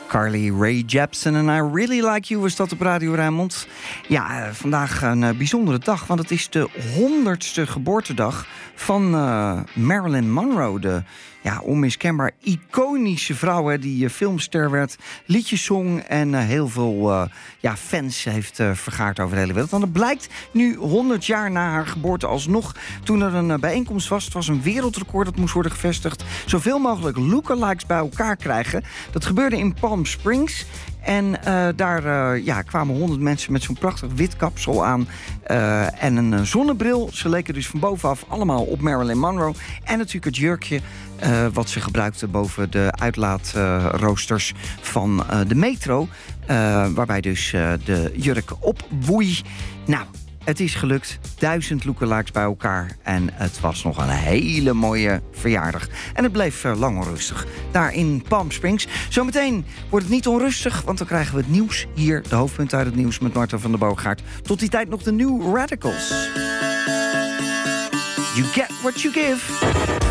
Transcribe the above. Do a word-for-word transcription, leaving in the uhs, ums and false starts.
Carly Rae Jepsen en I Really Like You was dat op Radio Rijnmond. Ja, uh, vandaag een uh, bijzondere dag, want het is de honderdste geboortedag van uh, Marilyn Monroe. De ja, onmiskenbaar iconische vrouw hè, die uh, filmster werd, liedjes zong en uh, heel veel uh, ja, fans heeft uh, vergaard over de hele wereld. Want het blijkt nu honderd jaar na haar geboorte alsnog, toen er een uh, bijeenkomst was. Het was een wereldrecord dat moest worden gevestigd. Zoveel mogelijk lookalikes bij elkaar krijgen. Dat gebeurde in Palm Springs. En uh, daar uh, ja, kwamen honderd mensen met zo'n prachtig wit kapsel aan uh, en een uh, zonnebril. Ze leken dus van bovenaf allemaal op Marilyn Monroe. En natuurlijk het jurkje uh, wat ze gebruikte boven de uitlaatroosters uh, van uh, de metro. Uh, waarbij dus uh, de jurk opwoei. Nou, het is gelukt. Duizend lookalikes bij elkaar. En het was nog een hele mooie verjaardag. En het bleef uh, lang onrustig. Daar in Palm Springs. Zometeen wordt het niet onrustig, want dan krijgen we het nieuws. Hier, de hoofdpunten uit het nieuws met Marta van der Boogaard. Tot die tijd nog de New Radicals. You get what you give.